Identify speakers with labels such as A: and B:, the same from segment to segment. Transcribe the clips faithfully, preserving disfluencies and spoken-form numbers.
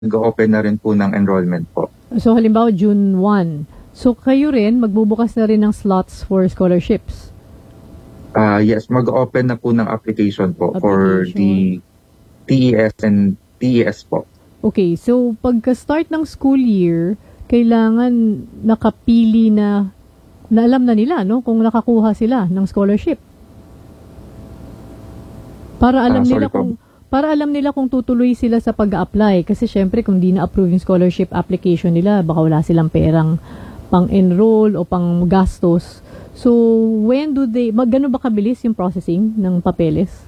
A: nag-open na rin po ng enrollment po.
B: So halimbawa June first. So kayo rin, magbubukas na rin ng slots for scholarships?
A: Uh, yes, mag-open na po ng application po
B: Application.
A: for the T E S and T E S po.
B: Okay, so pagka-start ng school year, kailangan nakapili na, na alam na nila, no? Kung nakakuha sila ng scholarship. Para alam
A: Ah,
B: nila
A: sorry po.
B: kung para alam nila kung tutuloy sila sa pag-apply kasi syempre kung di na-approve yung scholarship application nila, baka wala silang perang pang-enroll o pang-gastos. So, when do they, magano ba kabilis yung processing ng papeles?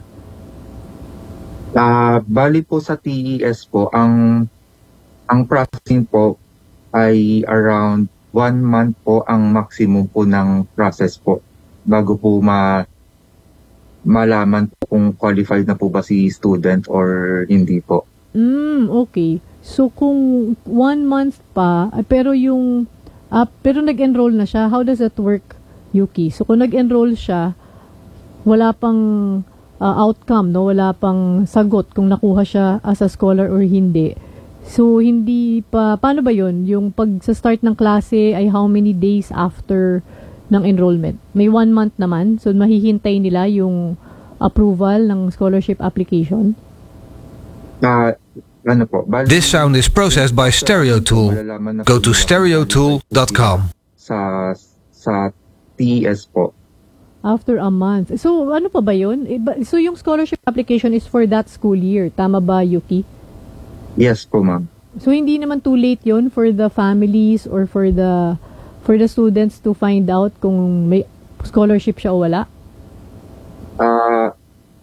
A: Uh, bali po sa T E S po, ang ang processing po ay around one month po ang maximum po ng process po bago po ma malaman po kung qualified na po ba si student or hindi po.
B: Mm, okay. So, kung one month pa, ah, pero yung, ah, pero nag-enroll na siya, how does that work, Yuki? So, kung nag-enroll siya, wala pang ah, outcome, no? Wala pang sagot kung nakuha siya as a scholar or hindi. So, hindi pa, paano ba yun? Yung pag sa start ng klase ay how many days after ng enrollment? May one month naman, so mahihintay nila yung approval ng scholarship application.
A: Uh, ano po, bali,
C: This sound is processed by StereoTool.
A: malalaman na
C: Go
A: po
C: to
A: nila
C: stereotool dot com.
A: sa sa T E S po.
B: After a month. So, ano pa ba yun? Eh, ba- So, yung scholarship application is for that school year. Tama ba, Yuki?
A: Yes po, ma'am.
B: So, hindi naman too late yun for the families or for the for the students to find out kung may scholarship siya o wala?
A: Ah,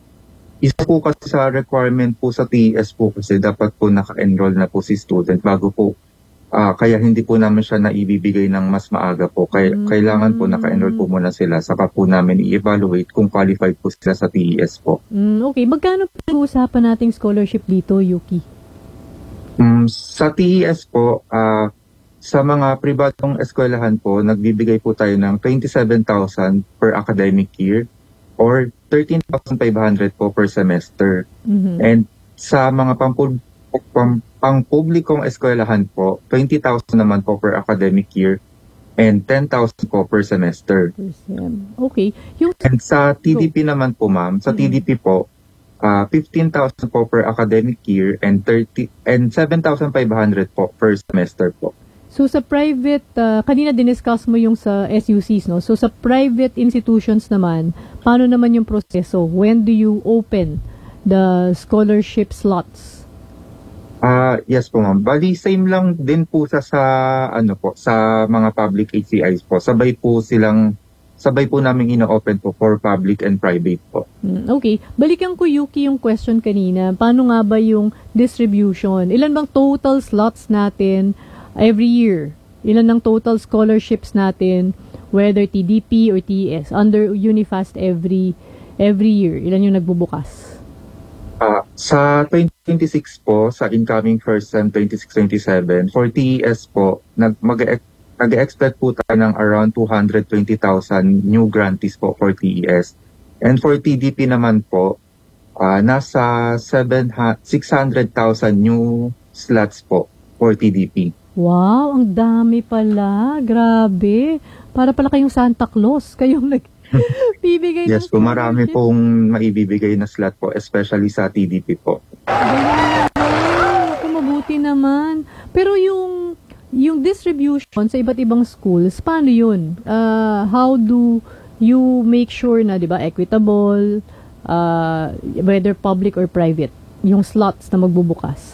A: isa po kasi sa requirement po sa T E S po kasi dapat po naka-enroll na po si student bago po, ah, kaya hindi po namin siya naibibigay ng mas maaga po. Kaya,
B: Mm.
A: Kailangan po naka-enroll po muna sila, saka po namin i-evaluate kung qualified po sila sa T E S po.
B: Mm, okay. Magkano pag-uusapan nating scholarship dito, Yuki?
A: Mm, sa T E S po, ah, sa mga pribadong eskwelahan po, nagbibigay po tayo ng twenty-seven thousand per academic year or thirteen thousand five hundred po per semester.
B: Mhm.
A: And sa mga pampul- pam- pang-publikong eskwelahan po, twenty thousand naman po per academic year and ten thousand po per semester.
B: Percent. Okay. Yung
A: And sa T D P naman po, ma'am, sa
B: Mhm.
A: T D P po, ah, fifteen thousand po per academic year and thirty and seven thousand five hundred po per semester po.
B: So sa private, uh, kanina diniscuss mo yung sa S U Cs, no? So sa private institutions naman, paano naman yung proseso? When do you open the scholarship slots?
A: Ah, yes po, ma'am. Bali same lang din po sa sa ano po, sa mga public H C Is po. Sabay po silang sabay po namin ino-open po for public and private po.
B: Hmm, okay. Balikan ko, Yuki, yung question kanina. Paano nga ba yung distribution? Ilan bang total slots natin every year? Ilan ng total scholarships natin, whether T D P or T E S, under Unifast every every year? Ilan yung nagbubukas?
A: Ah, sa twenty twenty-six po, sa incoming first sem twenty-six twenty-seven, for T E S po, nag mag nag-expect po tayo ng around two hundred twenty thousand new grantees po for T E S. And for T D P naman po, ah, nasa six hundred thousand new slots po for T D P.
B: Wow, ang dami pala. Grabe. Para pala kayong Santa Claus. Kayong nagbibigay ng
A: Yes po, marami
B: scholarship.
A: pong maibibigay na slot po, especially sa T D P po.
B: Ako, mabuti naman. Pero yung yung distribution sa iba't ibang schools, paano yun? Uh, how do you make sure na, di ba, equitable, uh, whether public or private, yung slots na magbubukas?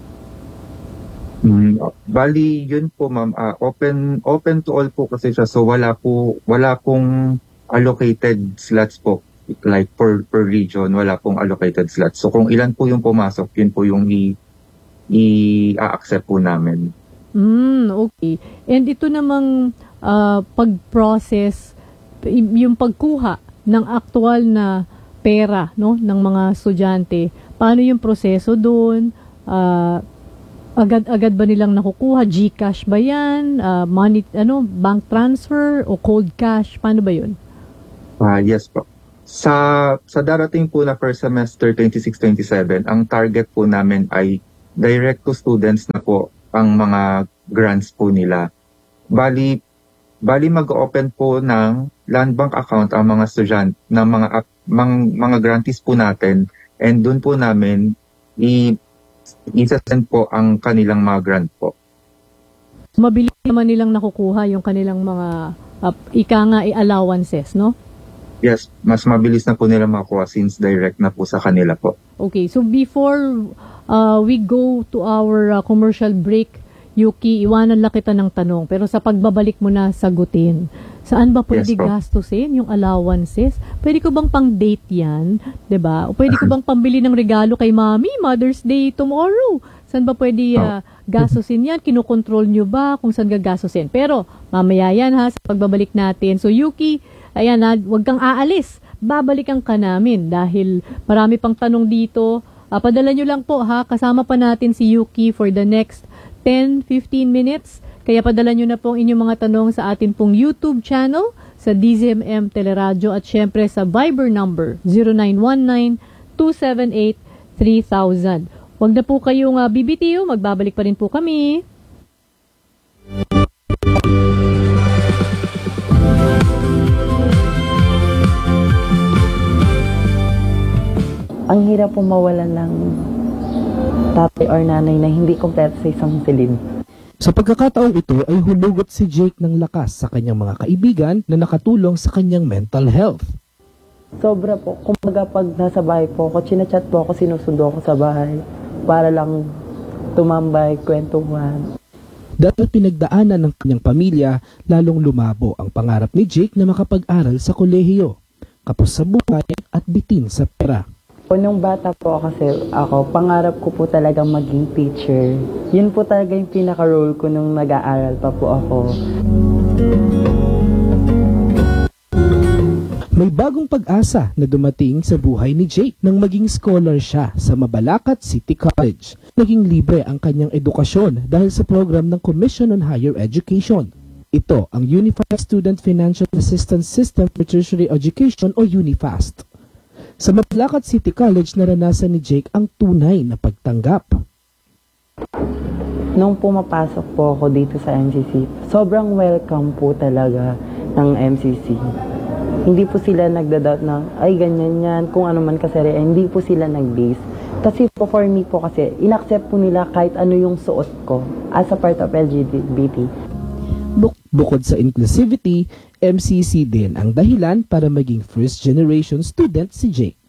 A: Mm, bali, yun po ma'am, ah, open open to all po kasi siya. So wala po wala pong allocated slots po. Like per per region, wala pong allocated slots. So kung ilan po yung pumasok, yun po yung i i-accept po namin.
B: Mm, okay. And ito namang uh, pag-process, y- yung pagkuha ng aktual na pera, no, ng mga estudyante. Paano yung proseso doon? Uh, agad-agad ba nilang nakukuha? GCash ba yan? Uh, money, ano, bank transfer o cold cash? Paano ba yun?
A: Ah, yes po. Sa sa darating po na first semester twenty-six twenty-seven, ang target po namin ay direct to students na po ang mga grants po nila. Bali, bali mag-open po ng land bank account ang mga estudyante ng mga ap- mang, mga grantees po natin, and doon po namin i isa-send po ang kanilang mga grant po.
B: Mabilis naman nilang nakukuha yung kanilang mga uh, ika nga allowances, no?
A: Yes, mas mabilis na po nila makuha since direct na po sa kanila po.
B: Okay, so before uh, we go to our uh, commercial break, Yuki, iwanan lang kita ng tanong, pero sa pagbabalik mo na sagutin, saan ba pwede
A: Yes, po.
B: gastusin yung allowances? Pwede ko bang pang-date yan? 'Di ba? O pwede ko bang pambili ng regalo kay Mami, Mother's Day tomorrow? Saan ba pwede uh, gastusin yan? Kinokontrol nyo ba kung saan gagastusin? Pero mamaya yan ha, sa pagbabalik natin. So Yuki, ayan ha, huwag kang aalis. Babalikan ka namin dahil marami pang tanong dito. Uh, padala nyo lang po ha, kasama pa natin si Yuki for the next ten to fifteen minutes. Kaya padala nyo na po ang inyong mga tanong sa atin pong YouTube channel, sa D Z M M Teleradyo at syempre sa Viber number zero nine one nine two seven eight three thousand. Huwag na po kayong uh, B B T O, magbabalik pa rin po kami.
D: Ang hirap po mawalan ng tatay or nanay na hindi kompleto sa isang silid.
E: Sa pagkakataong ito ay hulugot si Jake ng lakas sa kanyang mga kaibigan na nakatulong sa kanyang mental health.
D: Sobra po. Kumbaga pag nasa bahay po ako, chinachat po ako, sinusundo ako sa bahay para lang tumambay, kwentuhan.
E: Dahil pinagdaanan ng kanyang pamilya, lalong lumabo ang pangarap ni Jake na makapag-aral sa kolehiyo, kapos sa buhay at bitin sa pera.
D: O nung bata po kasi ako, pangarap ko po talagang maging teacher. Yun po talaga yung pinaka-role ko nung nag-aaral pa po ako.
E: May bagong pag-asa na dumating sa buhay ni Jake nang maging scholar siya sa Mabalacat City College. Naging libre ang kanyang edukasyon dahil sa program ng Commission on Higher Education. Ito ang Unified Student Financial Assistance System for Tertiary Education o UNIFAST. Sa Mabalacat City College, naranasan ni Jake ang tunay na pagtanggap.
D: Nung pumapasok po ako dito sa M C C, sobrang welcome po talaga ng M C C. Hindi po sila nagda-doubt na, ay ganyan yan, kung ano man kasi, eh, hindi po sila nag-base. Kasi po for me po kasi, inaccept po nila kahit ano yung suot ko as a part of L G B T.
E: Buk- bukod sa inclusivity, M C C din ang dahilan para maging first generation student si Jake.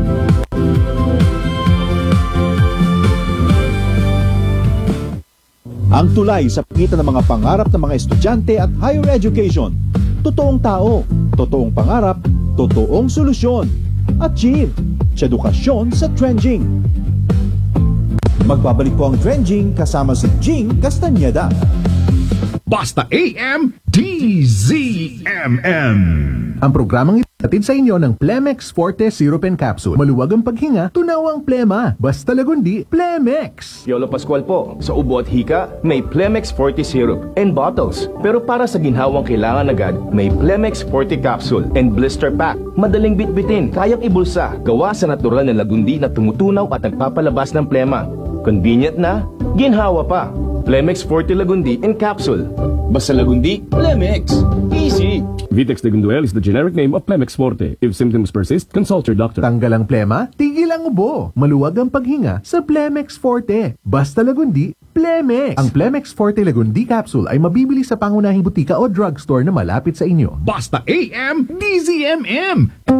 F: Ang tulay sa pagitan ng mga pangarap ng mga estudyante at higher education. Totoong tao, totoong pangarap, totoong solusyon. Achieve sa edukasyon sa Trending. Magbabalik po ang Trending kasama si Jing Castañeda.
G: Basta A M D Z M M. Ang programang itatid sa inyo ng Plemex Forte Syrup and Capsule. Maluwag ang paghinga, tunaw ang plema. Basta lagundi, Plemex.
H: Yolo Pascual po. Sa ubo at hika, may Plemex Forte Syrup and bottles. Pero para sa ginhawang kailangan agad, may Plemex Forte Capsule and blister pack. Madaling bitbitin, kayang ibulsa. Gawa sa natural na lagundi na tumutunaw at nagpapalabas ng plema. Convenient na, ginhawa pa. Plemex Forte Lagundi in Capsule. Basta lagundi, Plemex. Easy.
I: Vitex Legunduel is the generic name of Plemex Forte. If symptoms persist, consult your doctor.
G: Tanggal ang plema, tigil ang ubo. Maluwag ang paghinga sa Plemex Forte. Basta lagundi, Plemex. Ang Plemex Forte Lagundi Capsule ay mabibili sa pangunahing butika o drugstore na malapit sa inyo. Basta A M D Z M M.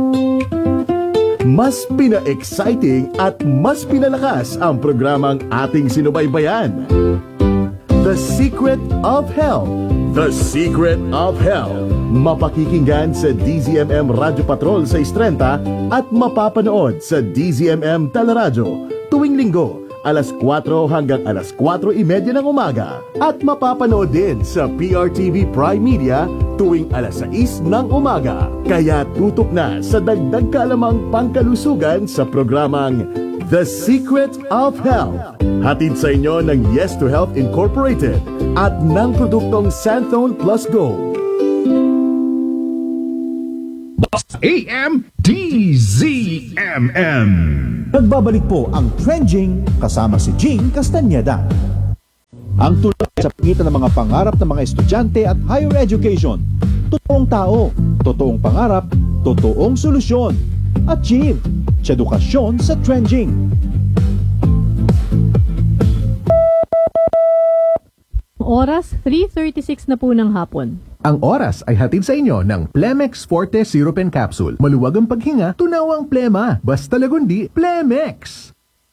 F: Mas pina-exciting at mas pinalakas ang programang ating sinubaybayan. The Secret of Health. The Secret of Health. Mapakikinggan sa D Z M M Radio Patrol sa Istrenta at mapapanood sa D Z M M Teleradyo tuwing linggo alas kwatro hanggang alas kwatro trenta ng umaga at mapapanood din sa P R T V Prime Media tuwing alas sais ng umaga. Kaya tutok na sa dagdag kaalamang pangkalusugan sa programang The Secret of Health. Hatid sa inyo ng Yes to Health Incorporated at ng produktong Santhone Plus Gold.
G: Basta A M D Z
F: M M.
J: Nagbabalik po ang Trending kasama si Jing Castañeda. Ang tulay sa pagitan ng mga pangarap ng mga estudyante at higher education. Totoong tao, totoong pangarap, totoong solusyon. Achieve sa edukasyon sa Trending.
B: Oras, three thirty-six na po ng hapon.
G: Ang oras ay hatid sa inyo ng Plemex Forte Syrup and Capsule. Maluwag ang paghinga, tunawang plema. Basta lagundi, Plemex!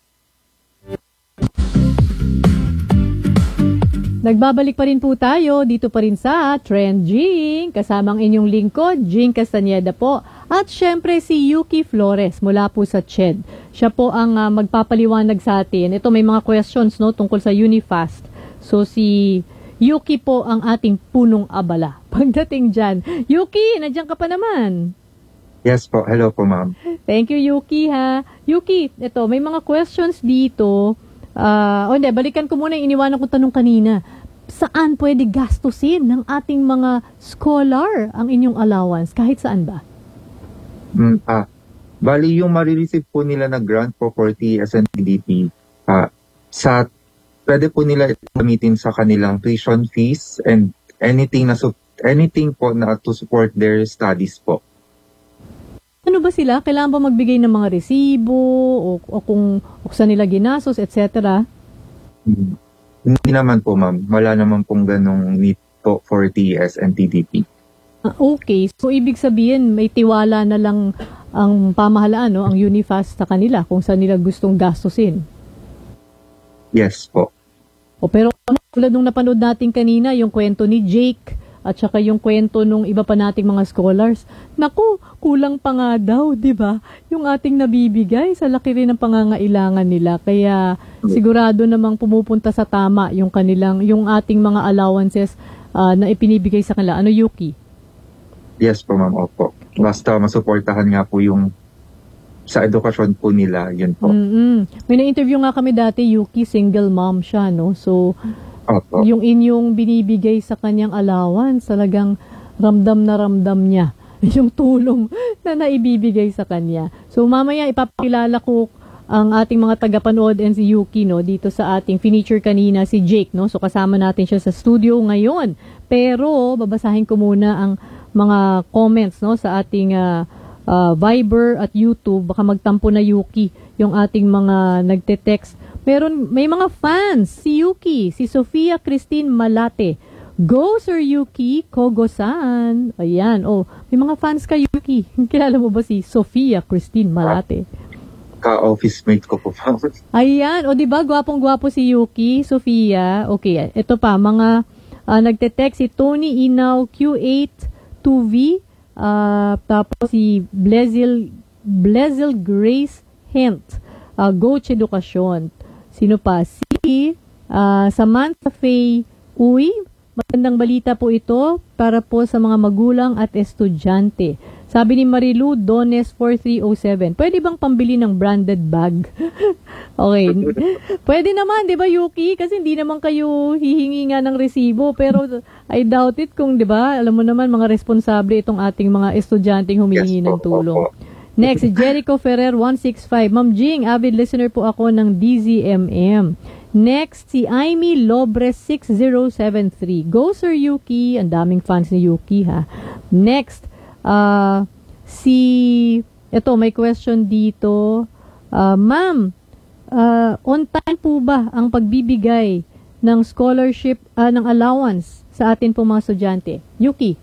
B: Nagbabalik pa rin po tayo dito pa rin sa Trending. Kasamang inyong lingkod, Jing Castañeda po. At syempre si Yuki Flores mula po sa C H E D. Siya po ang uh, magpapaliwanag sa atin. Ito may mga questions no tungkol sa Unifast. So si Yuki po ang ating punong abala. Pagdating dyan. Yuki, nandiyan ka pa naman.
A: Yes po. Hello po, ma'am.
B: Thank you, Yuki, ha. Yuki, ito, may mga questions dito. Uh, o hindi, balikan ko muna yung iniwanan kong tanong kanina. Saan pwede gastusin ng ating mga scholar ang inyong allowance? Kahit saan ba?
A: Mm, ah, bali yung marireceive po nila na grant po for T S and T D P, ah, sa pwede po nila gamitin sa kanilang tuition fees and anything na su- anything po na to support their studies po.
B: Ano ba sila? Kailangan ba magbigay ng mga resibo o, o kung o saan nila ginastos, et cetera?
A: Hmm. Hindi naman po, ma'am. Wala naman pong ganong need po for T S and T D P.
B: Ah, okay. So, ibig sabihin, may tiwala na lang ang pamahalaan, no? Ang Unifast sa kanila kung saan nila gustong gastusin.
A: Yes po.
B: O pero ano, tulad nung napanood natin kanina, yung kwento ni Jake at saka yung kwento nung iba pa nating mga scholars. Naku, kulang pa nga daw, di ba? Yung ating nabibigay sa laki rin ng pangangailangan nila. Kaya sigurado namang pumupunta sa tama yung kanilang, yung ating mga allowances uh, na ipinibigay sa kanila. Ano, Yuki?
A: Yes po, ma'am. Opo. Basta masuportahan nga po yung sa edukasyon po nila, yun po.
B: Mm-mm. May na-interview nga kami dati, Yuki, single mom siya, no? So,
A: Opo.
B: yung inyong binibigay sa kanyang allowance, talagang ramdam na ramdam niya yung tulong na naibibigay sa kanya. So, mamaya ipapakilala ko ang ating mga tagapanood and si Yuki, no? Dito sa ating feature kanina, si Jake, no? So, kasama natin siya sa studio ngayon. Pero, babasahin ko muna ang mga comments, no? Sa ating uh, Uh, Viber at YouTube, baka magtampo na Yuki yung ating mga nagte-text. Meron, may mga fans, si Yuki, si Sofia Christine Malate. Go Sir Yuki, Kogo-san. Ayan, oh, may mga fans ka Yuki. Kilala mo ba si Sofia Christine Malate?
A: Ka-office mate ko po.
B: Ayan, o oh, diba, gwapong-gwapo si Yuki, Sofia. Okay, ito pa, mga uh, nagte-text si Tony Inaw Q eight two V. Uh, tapos si Blezil Blezil Grace Hent, uh, Goch Edukasyon. Sino pa? Si uh, Samantha Faye Uy. Magandang balita po ito para po sa mga magulang at estudyante. Sabi ni Marilu Dones four three oh seven, pwede bang pambili ng branded bag? Okay. Pwede naman, di ba Yuki? Kasi hindi naman kayo hihingi nga ng resibo. Pero I doubt it kung, di ba, alam mo naman, mga responsable itong ating mga estudyanteng humihingi
A: yes,
B: ng tulong.
A: po, po.
B: Next, Jericho Ferrer one six five. Ma'am Jing, avid listener po ako ng D Z M M. Next, si Aimee Lobres six zero seven three. Go Sir Yuki. Ang daming fans ni Yuki, ha. Next, uh, si, ito, may question dito. Uh, Ma'am, uh, on time po ba ang pagbibigay ng scholarship, uh, ng allowance sa atin po mga estudyante? Yuki?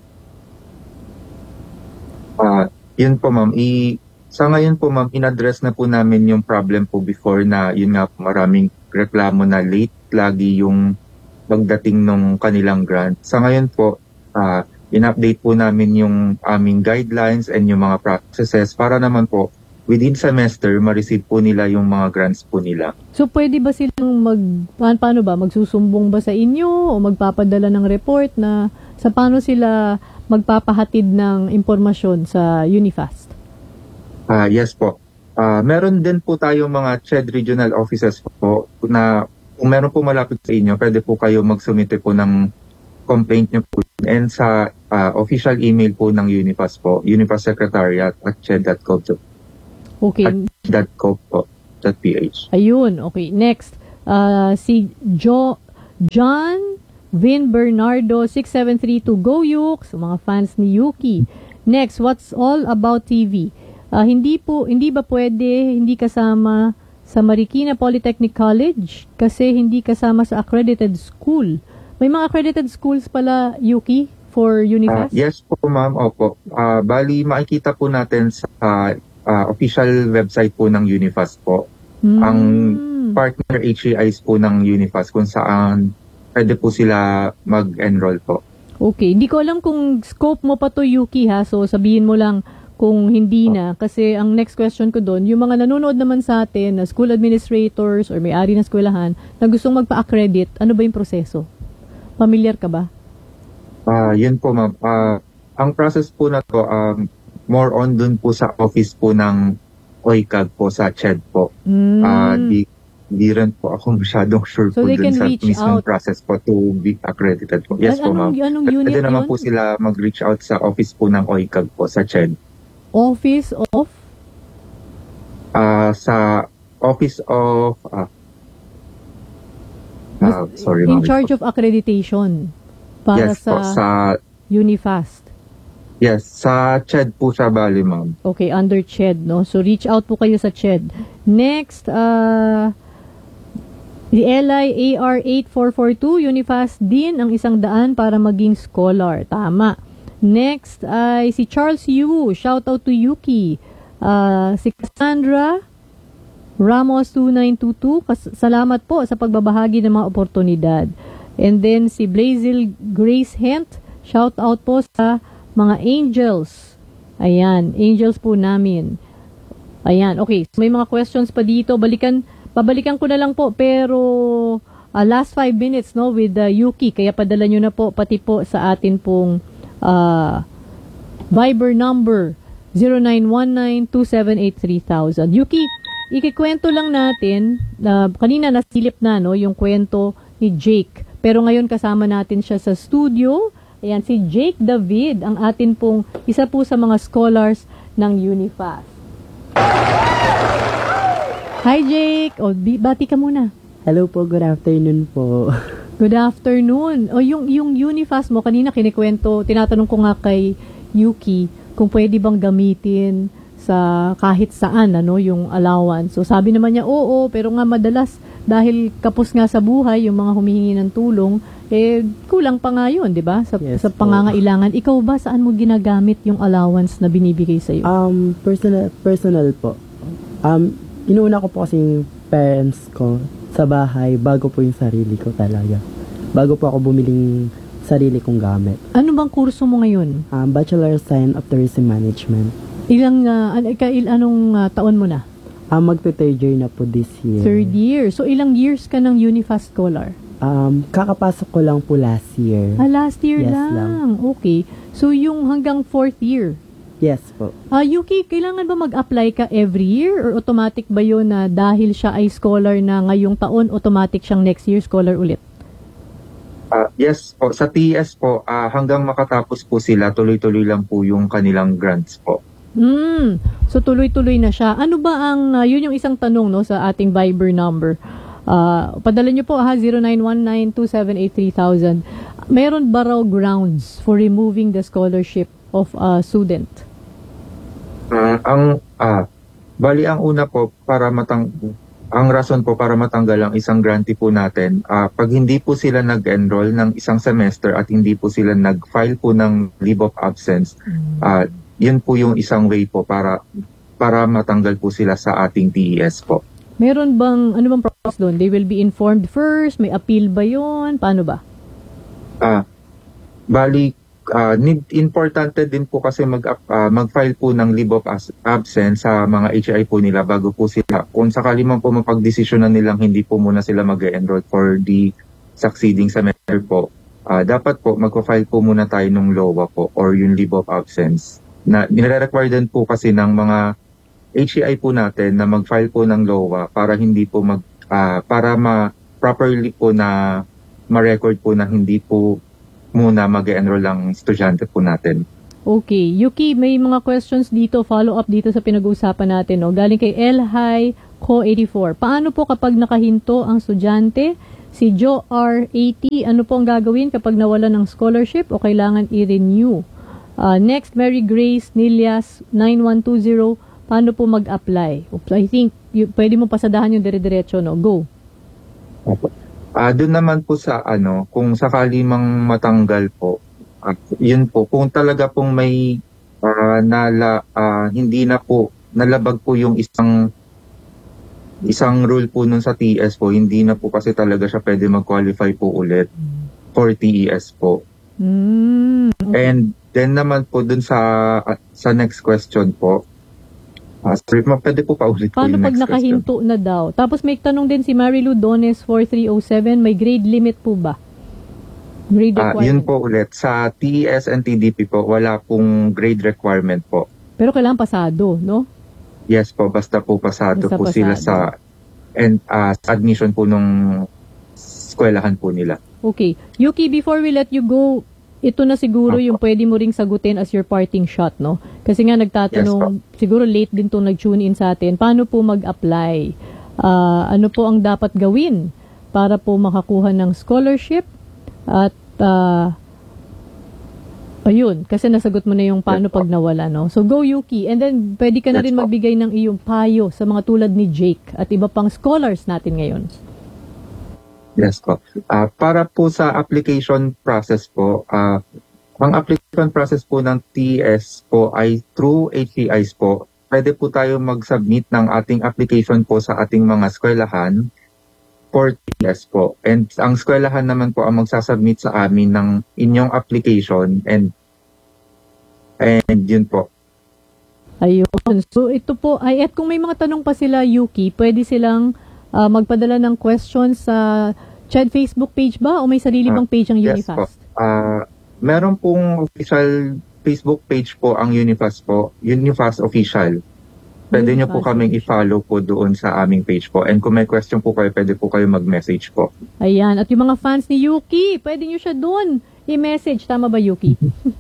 A: Ah, uh, yun po ma'am, I, sa ngayon po ma'am, in-address na po namin yung problem po before na yun nga po, maraming reklamo na late lagi yung pagdating ng kanilang grant. Sa ngayon po, uh, in-update po namin yung aming guidelines and yung mga processes para naman po within semester, ma-receive po nila yung mga grants po nila.
B: So, pwede ba silang mag, pa- paano ba, magsusumbong ba sa inyo o magpapadala ng report na sa paano sila magpapahatid ng impormasyon sa Unifast?
A: Ah, uh, yes po. Uh, meron din po tayong mga C H E D regional offices po na kung meron po malapit sa inyo, pwede po kayo magsumite po ng complaint nyo po. And sa uh, official email po ng Unifast po, Unifast Secretariat at C H E D dot gov.
B: Okay.
A: At .co po. .ph.
B: Ayun. Okay. Next. Uh, si Jo John Vin Bernardo six seven three two Go Yuk, so mga fans ni Yuki. Next, what's all about T V? Uh, hindi po, hindi ba pwede, hindi kasama sa Marikina Polytechnic College kasi hindi kasama sa accredited school. May mga accredited schools pala, Yuki, for Unifast?
A: Uh, yes po, ma'am. Opo. Uh, bali, makikita po natin sa uh, uh, official website po ng Unifast po.
B: Hmm.
A: Ang partner H A Is po ng Unifast kung saan pwede po sila mag-enroll po.
B: Okay. Hindi ko alam kung scope mo pa to, Yuki, ha? So, sabihin mo lang kung hindi na. Kasi ang next question ko doon, yung mga nanonood naman sa atin na school administrators or may-ari ng eskwelahan na gustong magpa-accredit, ano ba yung proseso? Familiar ka ba?
A: Ah, uh, yun po, ma'am. Uh, ang process po na to, um, more on dun po sa office po ng O I C A G po sa C H E D po.
B: Mm.
A: Uh, di, di rin po ako masyadong sure
B: so
A: po dun sa mismong
B: out.
A: process po to be accredited po. Yes
B: An-
A: po, ma'am.
B: Anong, anong unit
A: pwede naman
B: yun?
A: po sila mag-reach out sa office po ng O I C A G po sa C H E D.
B: Office of?
A: Uh, sa Office of... Uh, uh, sorry,
B: in
A: ma'am.
B: charge of accreditation para
A: yes, po,
B: sa,
A: sa
B: Unifast.
A: Yes, sa C H E D po siya bali, ma'am.
B: Okay, under C H E D, no? So, reach out po kayo sa C H E D. Next, uh, the L I A R eight four four two, Unifast din ang isang daan para maging scholar. Tama. Next ay si Charles Yu. Shout out to Yuki. Uh, si Cassandra Ramos two nine two two. Kas- salamat po sa pagbabahagi ng mga oportunidad. And then si Blazil Grace Hent. Shout out po sa mga angels. Ayan, angels po namin. Ayan, okay. So, may mga questions pa dito. Balikan, pabalikan ko na lang po, pero uh, last five minutes, no, with uh, Yuki. Kaya padala nyo na po, pati po sa atin pong uh, Viber number zero nine one nine two seven eight three thousand. Yuki, ikikwento lang natin, uh, kanina nasilip na, no, yung kwento ni Jake. Pero ngayon kasama natin siya sa studio. Ayan, si Jake David, ang atin pong isa po sa mga scholars ng Unifast. Hi Jake! O, bati ka muna.
D: Hello po, good afternoon po.
B: Good afternoon. O, yung, yung Unifast mo, kanina kinikwento, tinatanong ko nga kay Yuki kung pwede bang gamitin sa kahit saan, ano, yung allowance. So, sabi naman niya, oo, pero nga madalas, dahil kapos nga sa buhay, yung mga humihingi ng tulong, eh, kulang pa nga yun, di ba? Sa,
D: yes,
B: sa pangangailangan. Ikaw ba, saan mo ginagamit yung allowance na binibigay sa'yo?
D: Um, personal, personal po. Um, inuuna ko po kasi yung parents ko sa bahay bago po yung sarili ko talaga. Bago po ako bumiling sarili kong gamit.
B: Ano bang kurso mo ngayon?
D: Um, Bachelor of Science of Tourism Management.
B: Ilang, uh, an- il- anong uh, taon mo na?
D: Um, magte-third year na po this year.
B: Third year. So, ilang years ka ng Unifast Scholar?
D: Um, kakapasok ko lang po last year.
B: Ah, last year
D: yes,
B: lang.
D: lang.
B: Okay. So, yung hanggang fourth year?
D: Yes po.
B: Ah, Yuki, kailangan ba mag-apply ka every year? Or automatic ba yun na dahil siya ay scholar na ngayong taon, automatic siyang next year scholar ulit?
A: Uh, yes po, sa T S po, uh, hanggang makatapos po sila, tuloy-tuloy lang po yung kanilang grants po.
B: Hmm. So, tuloy-tuloy na siya. Ano ba ang, uh, yun yung isang tanong, no, sa ating Viber number. Uh, padala nyo po, ha, zero nine one nine two seven eight three thousand. Meron ba raw grounds for removing the scholarship of a student?
A: Uh, ang, ah, bali ang una po, para matang, ang rason po para matanggal ang isang grantee po natin, uh, pag hindi po sila nag-enroll ng isang semester at hindi po sila nag-file po ng leave of absence, uh, yun po yung isang way po para para matanggal po sila sa ating T E S po.
B: Meron bang, ano bang process doon? They will be informed first? May appeal ba yun? Paano ba?
A: Ah, bali, uh, need, importante din po kasi mag, uh, mag-file po ng leave of absence sa mga H I po nila bago po sila. Kung sakali man po mapag-desisyonan nilang hindi po muna sila mag-enroll for the succeeding semester po, uh, dapat po mag-file po muna tayo ng L O A po or yung leave of absence. Na nire-require din po kasi ng mga H I po natin na mag-file po ng L O A para hindi po mag uh, para ma properly po na ma-record po na hindi po muna mag-enroll ang estudyante po natin.
B: Okay. Yuki, may mga questions dito, follow-up dito sa pinag-uusapan natin. No? Galing kay L. High Co eighty-four. Paano po kapag nakahinto ang estudyante? Si Joe R eighty, ano po ang gagawin kapag nawala ng scholarship o kailangan i-renew? Uh, next, Mary Grace Nilias nine one two zero, paano po mag-apply? Oops, I think y- pwede mo pasadahan yung dire-diretso, no? Go.
A: Ah, doon naman po sa ano, kung sakali mang matanggal po, ah, yun po, kung talaga pong may ah, nala, ah, hindi na po, nalabag po yung isang isang rule po nun sa T E S po, hindi na po kasi talaga siya pwede mag-qualify po ulit for T E S po.
B: Mm.
A: And then naman po dun sa ah, sa next question po, ah, sorry, ma- pwede po pa ulit po
B: Paano
A: yung
B: pag
A: next
B: nakahinto na daw? Tapos may tanong din si Marilu Dones four three oh seven, may grade limit po ba? Grade
A: Ah,
B: requirement.
A: yun po ulit. Sa T E S and T D P po, wala pong grade requirement po.
B: Pero kailangan pasado, no?
A: Yes po, basta po pasado
B: Basta
A: po sila
B: pasado.
A: sa and ah, sa admission po nung eskwelahan po nila.
B: Okay. Yuki, before we let you go, ito na siguro yung pwede mo ring sagutin as your parting shot, no? Kasi nga nagtatanong, siguro late din itong nag-tune in sa atin, paano po mag-apply? Ah, ano po ang dapat gawin para po makakuha ng scholarship? At, ah, ayun, kasi nasagot mo na yung paano pag nawala, no? So, go Yuki. And then, pwede ka na
A: Yes
B: rin
A: po.
B: magbigay ng iyong payo sa mga tulad ni Jake at iba pang scholars natin ngayon.
A: Yes po. Ah, para po sa application process po, ah, ang application process po ng T E S po ay through H C Is po. Pwede po tayo mag-submit ng ating application po sa ating mga eskwelahan for T E S po. And ang eskwelahan naman po ang magsasubmit sa amin ng inyong application and and yun po.
B: Ayun. So, ito po, ay, at kung may mga tanong pa sila, Yuki, pwede silang ah, magpadala ng questions sa Ched Facebook page ba o may sarili bang page ang
A: Yes po.
B: Unifast?
A: Ah, meron pong official Facebook page po ang Unifast po, Unifast Official. Pwede nyo po
B: Unifast
A: kaming i-follow po doon sa aming page po. And kung may question po kayo, pwede po kayo mag-message po.
B: Ayan. At yung mga fans ni Yuki, pwede nyo siya doon i-message. Tama ba, Yuki?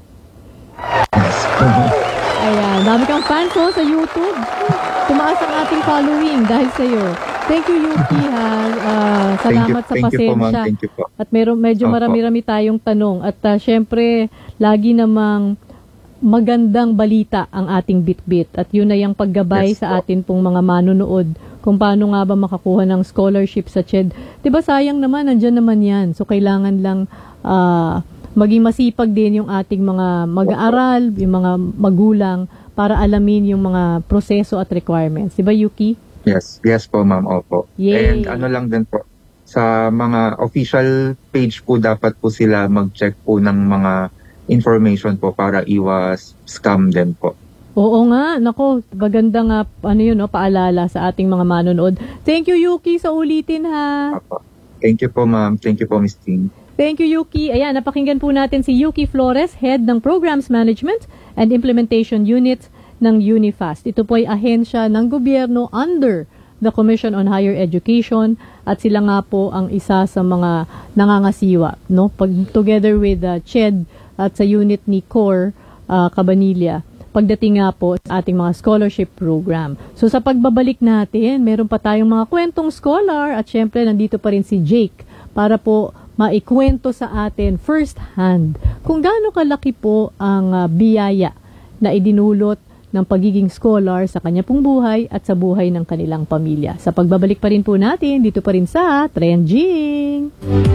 B: Ayan. Dami kang fans oh, sa YouTube. Tumaas ang ating following dahil sa'yo. Thank you, Yuki, ha. Ah, salamat sa
A: thank you po, ma'am.
B: pasensya.
A: Thank you po.
B: At meron, medyo
A: Opo.
B: marami-rami tayong tanong. At ah, syempre, lagi namang magandang balita ang ating bitbit. At yun na yung paggabay
A: Yes
B: sa
A: po.
B: atin pong mga manunood kung paano nga ba makakuha ng scholarship sa Ched. Diba sayang naman, nandyan naman yan. So, kailangan lang ah, maging masipag din yung ating mga mag-aaral, yung mga magulang, para alamin yung mga proseso at requirements. Diba, Yuki?
A: Yes, yes po, ma'am. Opo.
B: Yay.
A: And ano lang din po, sa mga official page po, dapat po sila mag-check po ng mga information po para iwas scam din po.
B: Oo nga, nako, maganda nga, ano yun, no, paalala sa ating mga manonood. Thank you, Yuki, sa ulitin, ha?
A: Opo. Thank you po, ma'am. Thank you po, Miss Ting.
B: Thank you, Yuki. Ayan, napakinggan po natin si Yuki Flores, Head ng Programs Management and Implementation Unit ng Unifast. Ito po ay ahensya ng gobyerno under the Commission on Higher Education at sila nga po ang isa sa mga nangangasiwa, no? Pag together with uh, Ched at sa unit ni Core uh, Cabanilla, pagdating nga po sa ating mga scholarship program. So sa pagbabalik natin, meron pa tayong mga kwentong scholar at syempre nandito pa rin si Jake para po maikwento sa atin first hand kung gaano kalaki po ang uh, biyaya na idinulot ng pagiging scholar sa kanya pong buhay at sa buhay ng kanilang pamilya. Sa pagbabalik pa rin po natin, dito pa rin sa Trending.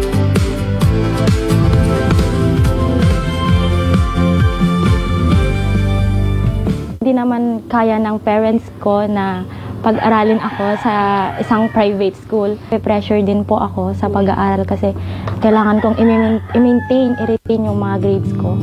K: Hindi naman kaya ng parents ko na pag-aralin ako sa isang private school. Pe-pressure din po ako sa pag-aaral kasi kailangan kong i-maintain, i-retain yung mga grades ko.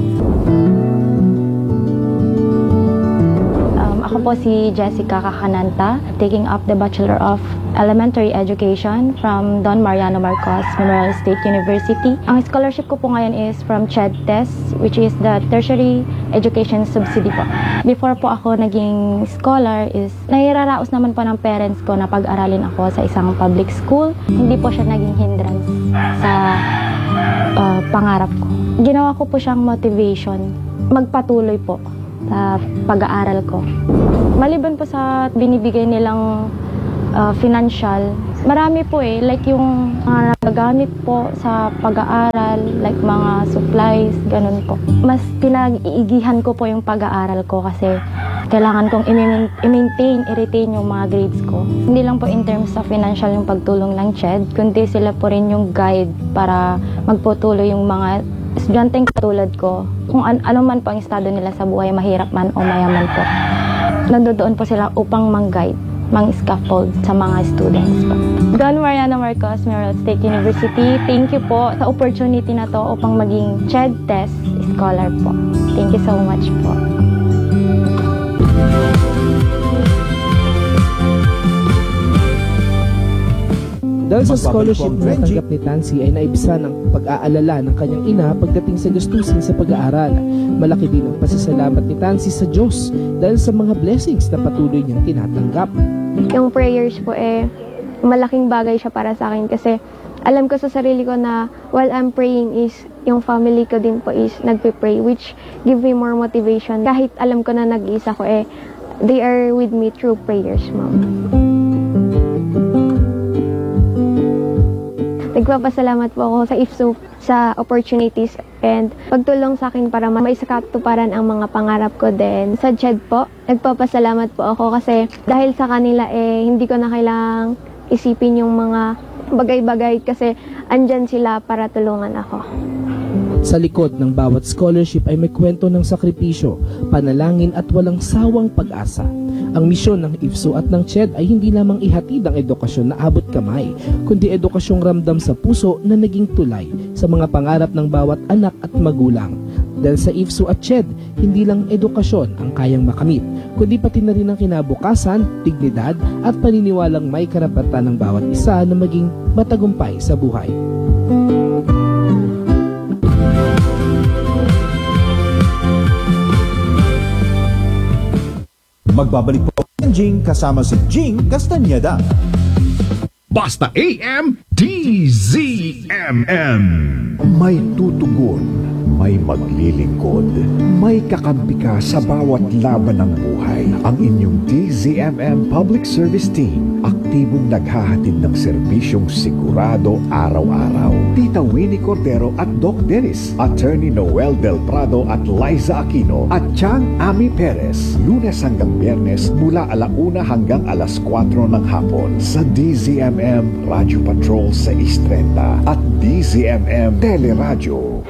K: Um, ako po si Jessica Kakananta, taking up the Bachelor of Elementary Education from Don Mariano Marcos Memorial State University. Ang scholarship ko po ngayon is from CHEDTES, which is the Tertiary Education Subsidy po. Before po ako naging scholar is nahiraraos naman po ng parents ko na pag-aralin ako sa isang public school. Hindi po siya naging hindrance sa uh, pangarap ko. Ginawa ko po siyang motivation magpatuloy po sa pag-aaral ko. Maliban po sa binibigay nilang uh, financial, marami po eh, like yung mga nagagamit po sa pag-aaral, like mga supplies, ganun po. Mas pinag-iigihan ko po yung pag-aaral ko kasi kailangan kong i-maintain, i-retain yung mga grades ko. Hindi lang po in terms of financial yung pagtulong ng C H E D, kundi sila po rin yung guide para magpatuloy yung mga estudyanteng katulad ko. Kung an ano man po ang estado nila sa buhay, mahirap man o mayaman po. Nandoon po sila upang mang-guide, mang-scaffold sa mga students po. Don Mariano Marcos, Memorial State University, thank you po sa opportunity na to upang maging C H E D test scholar po. Thank you so much po.
E: Dahil sa scholarship na natanggap ni Tansy ay naibsa ng pag-aalala ng kanyang ina pagdating sa gastusin sa pag-aaral. Malaki din ang pasasalamat ni Tansy sa Diyos dahil sa mga blessings na patuloy niyang tinatanggap.
L: Yung prayers po eh, malaking bagay siya para sa akin kasi alam ko sa sarili ko na while I'm praying is yung family ko din po is nagpe-pray, which give me more motivation. Kahit alam ko na nag-iisa ko eh, they are with me through prayers, Mom. Nagpapasalamat po ako sa I F S U sa opportunities and pagtulong sa akin para maisakatuparan ang mga pangarap ko din. Sa C H E D po, nagpapasalamat po ako kasi dahil sa kanila eh hindi ko na kailangang isipin yung mga bagay-bagay kasi andyan sila para tulungan ako.
E: Sa likod ng bawat scholarship ay may kwento ng sakripisyo, panalangin at walang sawang pag-asa. Ang misyon ng I F S U at ng C H E D ay hindi lamang ihatid ang edukasyon na abot kamay, kundi edukasyong ramdam sa puso na naging tulay sa mga pangarap ng bawat anak at magulang. Dahil sa I F S U at C H E D, hindi lang edukasyon ang kayang makamit, kundi pati na rin ang kinabukasan, dignidad at paniniwalang may karapatan ng bawat isa na maging matagumpay sa buhay.
J: Magbabalik po ang Jing kasama si Jing Castañeda.
F: Basta A M D Z M M. May tutugon, may maglilingkod, may kakampi ka sa bawat laban ng buhay. Ang inyong D Z M M Public Service Team, aktibong naghahatid ng serbisyong sigurado araw-araw. Tita Winnie Cordero at Doc Dennis, Attorney Noel Del Prado at Liza Aquino at Chang Ami Perez. Lunes hanggang Biyernes mula alauna hanggang alas kwatro ng hapon sa D Z M M Radio Patrol sa Istrenta at D Z M M Teleradyo.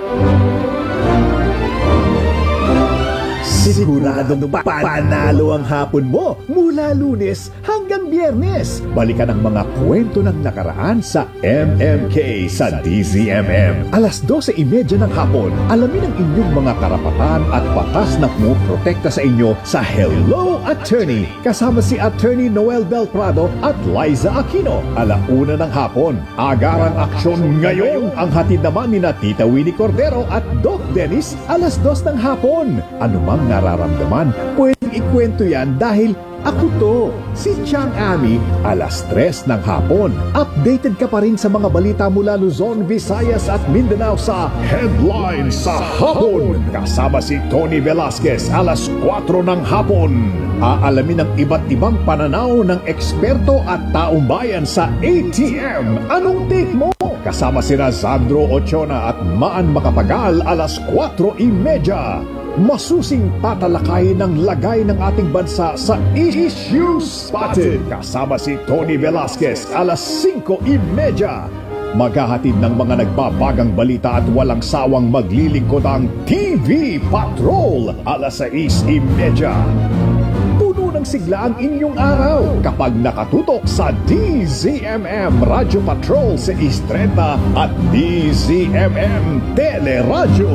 F: Siguradong panalo ang hapon mo mula Lunes hanggang Biyernes. Balikan ang mga kwento ng nakaraan sa M M K sa D Z M M. Alas dose trenta ng hapon, alamin ang inyong mga karapatan at batas na pumoprotekta sa inyo sa Hello Attorney. Kasama si Attorney Noel Del Prado at Liza Aquino. Alauna ng hapon, agarang aksyon ngayon. Ang hatid naman ni na Tita Winnie Cordero at Doc Dennis alas dos ng hapon. Anumang nararamdaman, pwedeng ikwento yan dahil ako to, si Chang Ami, alas tres ng hapon. Updated ka pa rin sa mga balita mula Luzon, Visayas at Mindanao sa Headlines sa Hapon. Kasama si Tony Velasquez, alas kwatro ng hapon. Aalamin ang iba't ibang pananaw ng eksperto at taong bayan sa A T M. Anong take mo? Kasama sina Sandro Ochona at Maan Makapagal, alas kwatro trenta. Masusing tatalakayin ng lagay ng ating bansa sa Issues Spotted. Kasama si Tony Velasquez, alas singko trenta. Maghahatid ng mga nagbabagang balita at walang sawang maglilingkod ang T V Patrol, alas sais trenta. Puno ng sigla ang inyong araw kapag nakatutok sa D Z M M Radio Patrol sa Istrenta at D Z M M Teleradyo.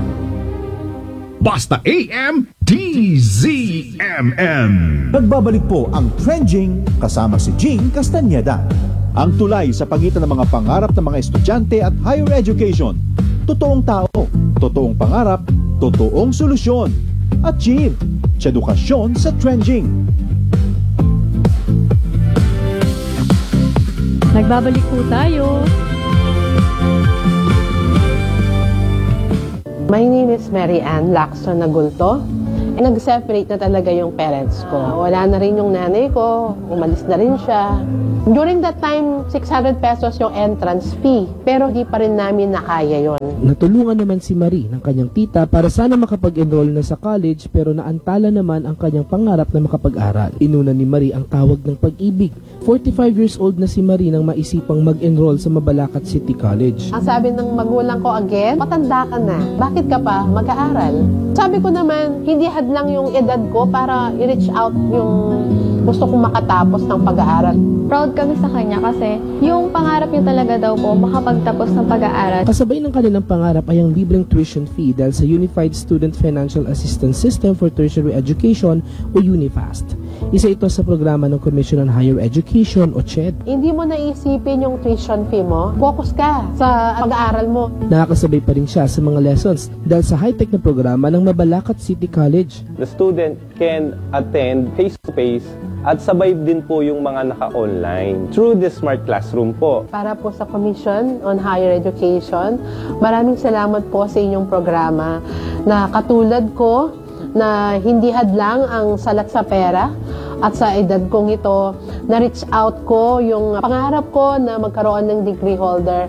F: Basta A M D Z M M.
J: Nagbabalik po ang Trending kasama si Jing Castañeda. Ang tulay sa pagitan ng mga pangarap ng mga estudyante at higher education. Totoong tao, totoong pangarap, totoong solusyon. Achieve sa edukasyon sa Trending.
B: Nagbabalik po tayo.
M: My name is Mary Ann Lacson Nagulto. Eh, nag-separate na talaga yung parents ko. Wala na rin yung nanay ko, umalis na rin siya. During that time, six hundred pesos yung entrance fee, pero di pa rin namin nakaya yon.
E: Natulungan naman si Marie ng kanyang tita para sana makapag-enroll na sa college pero naantala naman ang kanyang pangarap na makapag-aral. Inuna ni Marie ang tawag ng pag-ibig. forty-five years old na si Marie nang maisipang mag-enroll sa Mabalacat City College.
M: Ang sabi ng magulang ko again, matanda ka na, bakit ka pa mag-aaral? Sabi ko naman, hindi hadlang yung edad ko para i-reach out yung gusto kong makatapos ng pag-aaral.
K: Proud kami sa kanya kasi yung pangarap niya talaga daw po makapagtapos ng pag-aaral.
E: Kasabay ng kanilang pangarap ay ang libreng tuition fee dahil sa Unified Student Financial Assistance System for Tertiary Education o UNIFAST. Isa ito sa programa ng Commission on Higher Education o C H E D.
M: Hindi mo naisipin yung tuition fee mo, focus ka sa pag-aaral mo.
E: Nakakasabay pa rin siya sa mga lessons dahil sa high-tech na programa ng Mabalacat City College.
N: The student can attend face-to-face at sabay din po yung mga naka-online through the smart classroom po.
M: Para po sa Commission on Higher Education, maraming salamat po sa inyong programa na katulad ko na hindi hadlang ang salat sa pera at sa edad kong ito, na-reach out ko yung pangarap ko na magkaroon ng degree holder.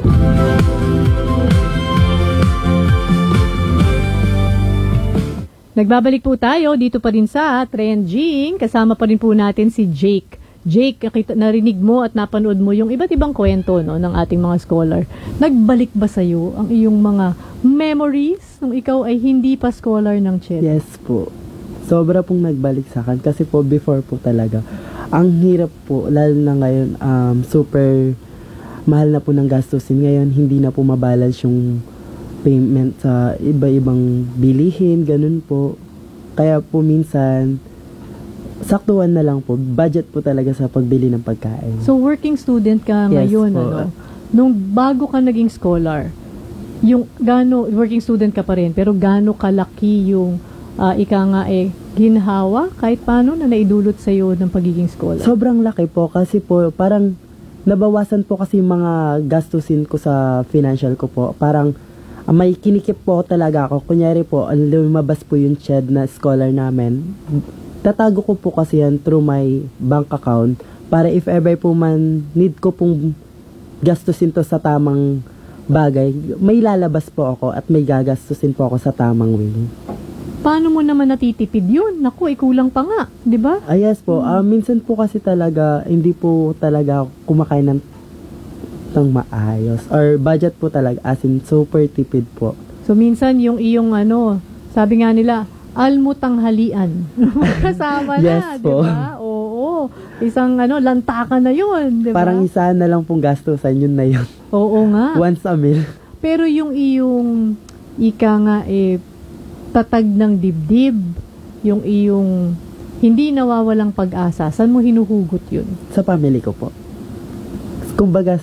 B: Nagbabalik po tayo dito pa rin sa Trending. Kasama pa rin po natin si Jake. Jake, nakita, narinig mo at napanood mo yung iba't ibang kwento no, ng ating mga scholar. Nagbalik ba sa'yo ang iyong mga memories nung ikaw ay hindi pa scholar ng C H E D?
D: Yes po. Sobra pong nagbalik sa akin kasi po before po talaga. Ang hirap po, lalo na ngayon, um, super mahal na po ng gastusin. Ngayon, hindi na po mabalance yung payment sa iba-ibang bilihin, ganun po. Kaya po minsan, saktuhan na lang po. Budget po talaga sa pagbili ng pagkain.
B: So, working student ka
D: Yes
B: ngayon,
D: po.
B: ano? Nung bago ka naging scholar, yung gano, working student ka pa rin, pero gano kalaki yung uh, ika nga eh, ginhawa kahit paano na naidulot sa'yo ng pagiging scholar?
D: Sobrang laki po kasi po parang nabawasan po kasi yung mga gastusin ko sa financial ko po. Parang uh, may kinikip po talaga ako. Kunyari po, lumabas po yung C H E D na scholar namin. Tatago ko po kasi yan through my bank account para if ever po man need ko pong gastusin to sa tamang bagay, may lalabas po ako at may gagastusin po ako sa tamang way.
B: Paano mo naman natitipid yun? Naku, ikulang pa nga, di ba?
D: Ah, yes po. Uh, minsan po kasi talaga, hindi po talaga kumakain ng, ng maayos. Or budget po talaga, as in super tipid po.
B: So, minsan yung iyong ano, sabi nga nila, almutanghalian. Kasama na,
D: yes
B: di
D: po.
B: ba? Oo. Isang ano, lantakan na yun, di ba?
D: Parang isa na lang pong gastusan, yun na yun.
B: Oo nga.
D: Once a meal.
B: Pero yung iyong, ika nga eh, tatag ng dibdib, yung iyong hindi nawawalang pag-asa, saan mo hinuhugot yun?
D: Sa family ko po. Kumbaga,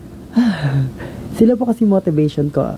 D: sila po kasi motivation ko.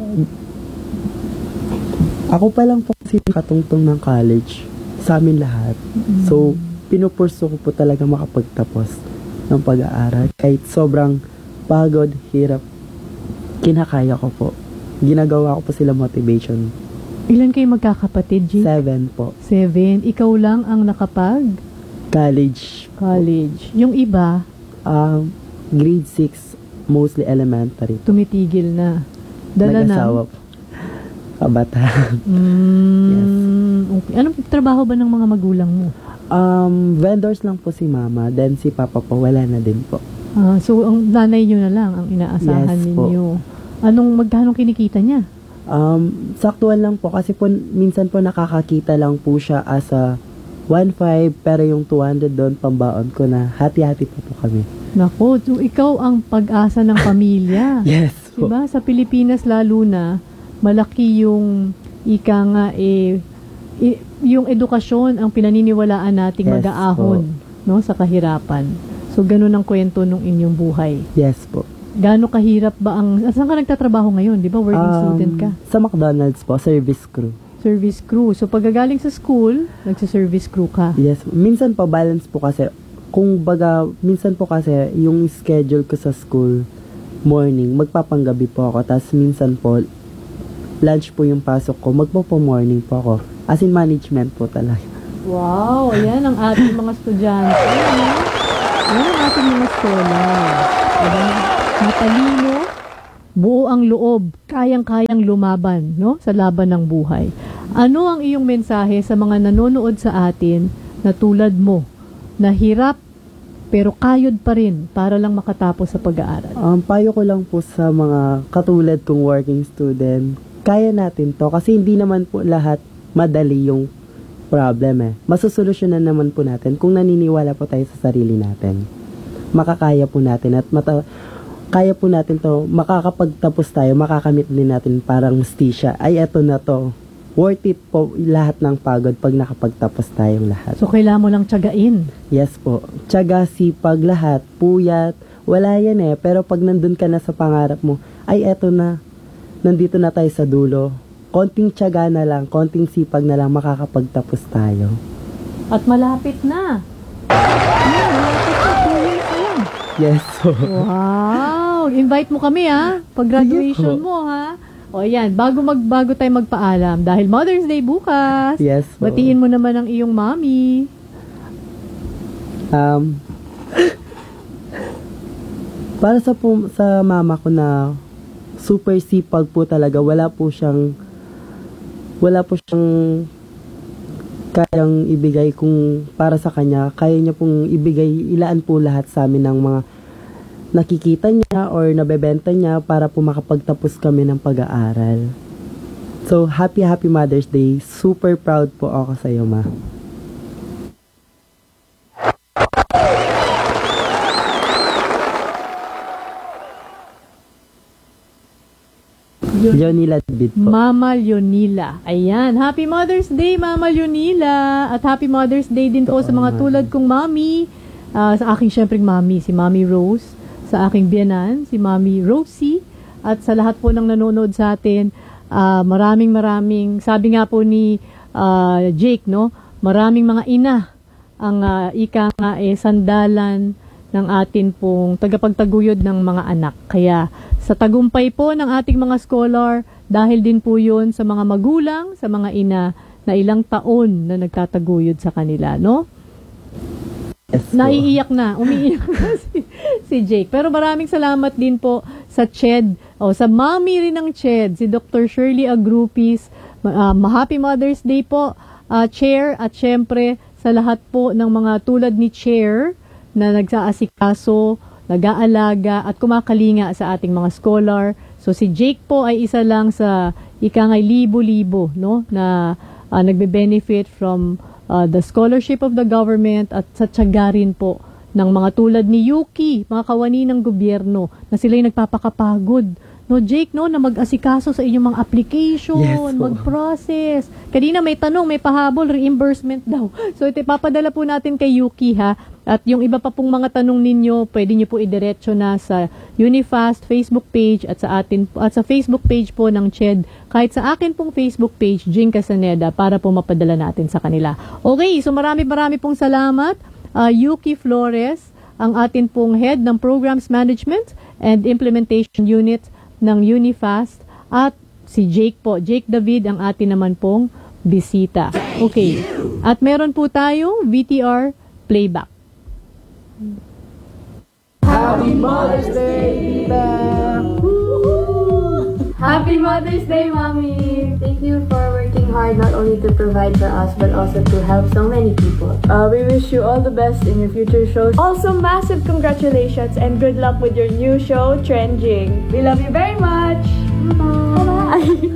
D: Ako pa lang po kasi katungtong ng college sa amin lahat. Mm-hmm. So, pinupurso ko po talaga makapagtapos ng pag-aaral. Kahit sobrang pagod, hirap, kinakaya ko po. Ginagawa ko po sila motivation.
B: Ilan kayo magkakapatid, G?
D: Seven po.
B: Seven. Ikaw lang ang nakapag?
D: College.
B: College. Yung iba?
D: Um, grade six, mostly elementary.
B: Tumitigil na. Dala na?
D: Nag-asawa po. Kabataan.
B: Mm, yes. Okay. Anong trabaho ba ng mga magulang mo?
D: Um, vendors lang po si mama, then si papa po, wala na din po.
B: Ah, so, ang nanay nyo na lang ang inaasahan
D: yes,
B: ninyo.
D: Po.
B: Anong, magkano kinikita niya?
D: Um, saktuan lang po kasi po minsan po nakakakita lang po siya as a one point five pero yung two hundred doon pambaon ko na hati-hati po po kami.
B: Nako, so ikaw ang pag-asa ng pamilya.
D: Yes po.
B: Diba? Sa Pilipinas lalo na malaki yung ika nga eh i, yung edukasyon ang pinaniniwalaan nating
D: yes,
B: mag-aahon
D: po.
B: No, sa kahirapan. So ganun ang kwento ng inyong buhay.
D: Yes po.
B: Gaano kahirap ba ang... Saan ka nagtatrabaho ngayon? Di ba working
D: um,
B: student ka?
D: Sa McDonald's po, service crew.
B: Service crew. So pagkagaling sa school, nagsa-service crew ka?
D: Yes. Minsan po, balance po kasi. Kung baga, minsan po kasi, yung schedule ko sa school, morning, magpapanggabi po ako. Tapos minsan po, lunch po yung pasok ko, magpo-morning po ako. As in management po talaga.
B: Wow, ayan ang ating mga estudyante. Ano? Ayan ang ating mga scholar. Diba? Matalino, buo ang loob, kayang-kayang lumaban, no? Sa laban ng buhay. Ano ang iyong mensahe sa mga nanonood sa atin na tulad mo, na hirap pero kayod pa rin para lang makatapos sa pag-aaral?
D: Um, payo ko lang po sa mga katulad kong working student, kaya natin to kasi hindi naman po lahat madali yung problem eh. Masusolusyonan naman po natin kung naniniwala po tayo sa sarili natin. Makakaya po natin at mata kaya po natin to, makakapagtapos tayo, makakamit din natin parang mustisya. Ay, eto na to. Worth it po lahat ng pagod pag nakapagtapos tayong lahat.
B: So, kailangan mo lang tiyagain.
D: Yes po. Tiyaga, sipag, lahat. Puyat. Wala yan eh. Pero pag nandun ka na sa pangarap mo, ay eto na. Nandito na tayo sa dulo. Konting tiyaga na lang, konting sipag na lang, makakapagtapos tayo.
B: At malapit na. Yeah, malapit na. Two years na lang.
D: Yes po.
B: Wow! Invite mo kami ha. Pag graduation mo ha. O yan, bago mag bago tayo magpaalam dahil Mother's Day bukas.
D: Yes po.
B: Batiin mo naman ang iyong mommy.
D: Um Para sa po, sa mama ko na super sipag po talaga, wala po siyang wala po siyang kayang ibigay kung para sa kanya, kaya niya pong ibigay, ilaan po lahat sa amin ng mga nakikita niya or nabebenta niya para po makapagtapos kami ng pag-aaral. So, happy, happy Mother's Day. Super proud po ako sa iyo, ma. Leonila David po.
B: Mama Leonila. Ayan. Happy Mother's Day, Mama Leonila. At Happy Mother's Day din po sa mga tulad kong mami. Uh, sa aking syempreng mami, si Mami Rose. Sa aking biyanan, si Mami Rosie. At sa lahat po ng nanonood sa atin, uh, maraming maraming, sabi nga po ni uh, Jake, no? Maraming mga ina ang uh, ika nga eh, sandalan ng atin pong tagapagtaguyod ng mga anak. Kaya sa tagumpay po ng ating mga scholar, dahil din po yun sa mga magulang, sa mga ina na ilang taon na nagtataguyod sa kanila, no?
D: Yes,
B: naiiyak na, umiiyak na si, si Jake. Pero maraming salamat din po sa C H E D, o sa mami rin ng C H E D, si Doctor Shirley Agrupis. Uh, Happy Mother's Day po, uh, Chair, at syempre sa lahat po ng mga tulad ni Chair na nagsaasikaso, nag-aalaga at kumakalinga sa ating mga scholar. So si Jake po ay isa lang sa ikangay libo-libo, no, na uh, nagbe-benefit from uh, the scholarship of the government at sa tiyaga rin po ng mga tulad ni Yuki, mga kawani ng gobyerno, na sila'y nagpapakapagod. No, Jake, no, na mag-asikaso sa inyong mga application,
D: yes,
B: mag-process. Kanina may tanong, may pahabol, reimbursement daw. So ito, papadala po natin kay Yuki, ha. At yung iba pa pong mga tanong ninyo, pwede nyo po idiretso na sa Unifast Facebook page at sa atin at sa Facebook page po ng C H E D, kahit sa akin pong Facebook page, Jing Castaneda, para po mapadala natin sa kanila. Okay, so marami marami pong salamat. Uh, Yuki Flores, ang atin pong head ng Programs Management and Implementation Unit ng Unifast, at si Jake po, Jake David, ang atin naman pong bisita. Okay, at meron po tayong V T R playback.
O: Happy Mother's Day, Tita! Happy Mother's Day, Mommy! Thank you for working hard not only to provide for us but also to help so many people.
P: Uh, we wish you all the best in your future shows. Also, massive congratulations and good luck with your new show, Trending. We love you very much! Bye-bye!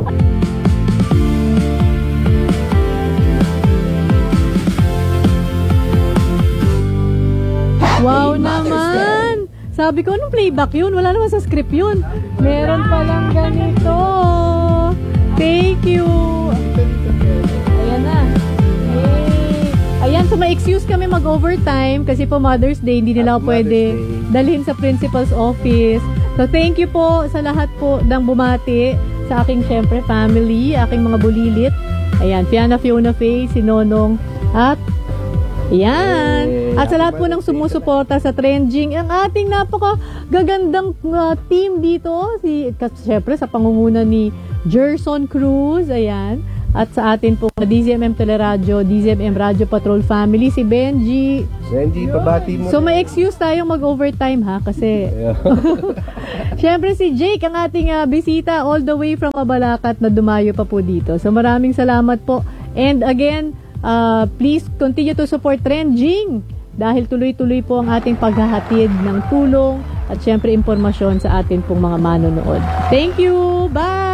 B: Wow naman! Sabi ko, anong playback yun? Wala naman sa script yun. Meron palang ganito. Thank you. Ayan na. Yay. Ayan, so ma-excuse kami mag-overtime kasi po Mother's Day, hindi nila ako pwede dalhin sa principal's office. So thank you po sa lahat po ng bumati sa aking syempre family, aking mga bulilit. Ayan, Fiona Fiona Faye, si Nonong, at ayan. At sa lahat po ng sumusuporta sa Trending, ang ating napaka-gagandang uh, team dito, si, syempre sa pangunguna ni Gerson Cruz, ayan. At sa atin po, D Z M M Teleradyo, D Z M M Radio Patrol Family, si Benji.
Q: Benji, pabati mo.
B: So may excuse tayong mag-overtime ha, kasi syempre si Jake, ang ating uh, bisita all the way from Mabalacat na dumayo pa po dito. So maraming salamat po. And again, uh, please continue to support Trending dahil tuloy-tuloy po ang ating paghahatid ng tulong at syempre impormasyon sa atin pong mga manonood. Thank you! Bye!